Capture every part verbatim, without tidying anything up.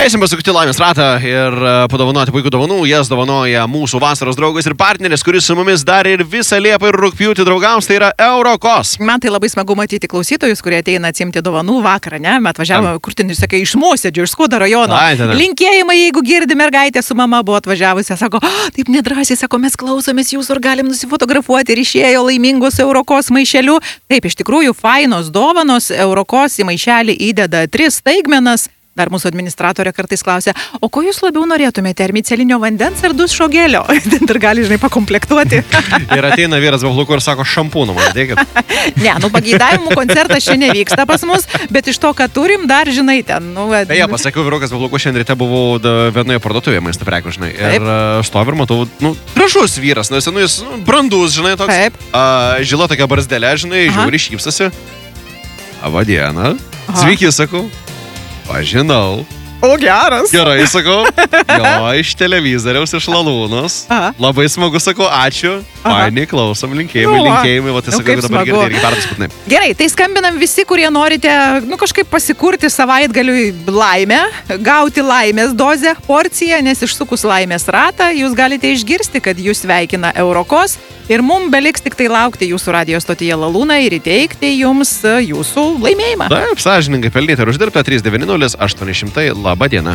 Eisim pasukti laimės ratą ir padovanoti puikų dovanų. Jas dovanoja mūsų vasaros draugas ir partneris, kuris su mumis dar ir visą Liepą ir rugpjūtį draugaus, tai yra Eurokos. Man tai labai smagu matyti klausytojus, kurie ateina atsimti dovanų vakarą, ne? Mes atvažiavome, kur ten, sakai, iš Mosėdžio, iš Skuodo rajono. Ai, linkėjimai, jeigu girdi, mergaitė su mama buvo atvažiavusi, sako, oh, taip nedrąsiai, sako, mes klausomės jūsų ir galim nusifotografuoti ir išėjo laimingos Eurokos maišeliu. Taip, iš tikrųjų, fainos dovanos, Eurokos į maišelį įdeda tris staigmenas. Dar mūsų administratorė kartais klausia, o ko jūs labiau norėtumėte, ar micelinio vandens ar dušo gelio? Ir gali, žinai, pakomplektuoti. Ir ateina vyras babluku ir sako, šampūną man dėkit. Ne, nu pageidavimų koncertas šiandien vyksta pas mus, bet iš to, ką turim, dar, žinai, ten, nu... Beje, pasakiau, vyrukas babluku, šiandien ryte buvau vienoje parduotuvėje maisto prekių, žinai. Ir stovi ir matau, nu, gražus vyras, nes, nu, jis nu, brandus, žinai, toks. Taip. Uh, žila tokia barzdelė, žinai, žiūri, šypsasi. Labą dieną. Sveiki, sakau. Pažinau. O, geras. Gerai, sakau. Jo, iš televizoriaus, iš Lalūnos. Aha. Labai smagu, sakau, ačiū. Fainiai, klausom, linkėjimai, nu, linkėjimai. Va, tai sakau, kad dabar girdėjai, reikia perdas būtinai. Gerai, tai skambinam visi, kurie norite, nu, kažkaip pasikurti savaitgaliui laimę, gauti laimės dozę, porciją, nes išsukus laimės ratą, jūs galite išgirsti, kad jūs sveikina Eurokos. Ir mums beliks tik tai laukti jūsų radijo stotyje Lalūną ir įteikti jums jūsų laimėjimą. Taip, sąžiningai pelnyti ir uždirbti trys devyni nulis aštuoni šimtai. Labą dieną.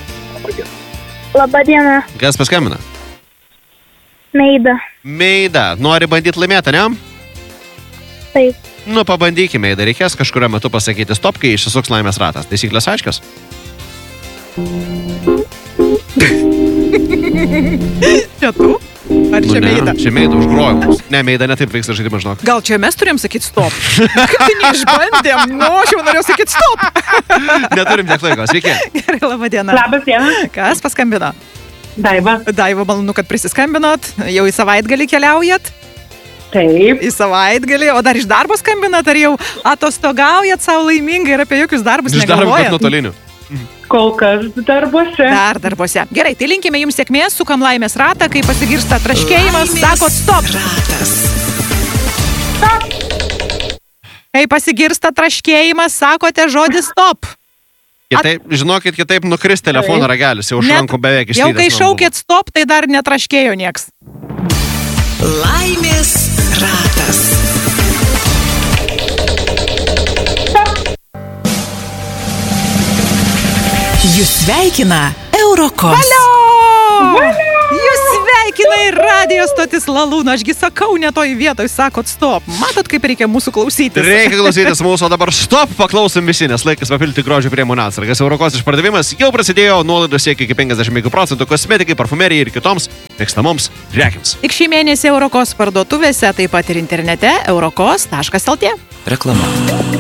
Labą dieną. Kas paskambina? Meida. Meida. Nori bandyti laimėti, ne? Taip. Nu, pabandykime, Meida. Reikės kažkurio metu pasakyti stop, kai išsisuks laimės ratas. Taisyklės aiškios? Čia tu? Ar čia nu, Meida? Čia Meida užgrojimus. Ne, Meida netaip vyksta žaidimas, žinok. Gal čia mes turėjom sakyti stop? Kaip tai neišbandėm? Nu, aš jau norėjau sakyti stop. Neturim tiek laiko. Sveiki. Gerai, laba diena. Labas diena. Kas paskambino? Daiva. Daiva, malonu, kad prisiskambinot. Jau į savaitgalį keliaujat? Taip. Į savaitgalį. O dar iš darbo skambinat? Ar jau atostogaujat savo laimingai ir apie jokius darbus negalvojat? Iš darbo, negalvojat? bet nuotoliniu. Kol kas darbuose. Dar darbuose. Gerai, tai linkime jums sėkmės, sukam laimės ratą, kai pasigirsta traškėjimas, sakot stop. Ratas. Stop. Kai pasigirsta traškėjimas, sakote žodį stop. Kitaip, At... žinokit, kitaip nukris telefono ragelis, jau šlanko beveik išlydęs. Jau kai šaukėt stop, tai dar netraškėjo nieks. Laimės ratas. Jūs sveikina Eurokos. Valio! Valio! Jūs sveikina ir radijo stotis Lalūno. Ašgi sakau, ne toj vietoj sakot stop. Matot, kaip reikia mūsų klausytis. Reikia klausytis mūsų, o dabar stop, paklausom visi, nes laikas papilti grožio priemonių atsargas. Eurokos išpardavimas jau prasidėjo, nuolaidos siekia iki penkiasdešimt penkių procentų kosmetikai, parfumerijai ir kitoms mėgstamoms prekiams. Tik šį mėnesį Eurokos parduotuvėse, taip pat ir internete eurokos taškas lt. Reklama.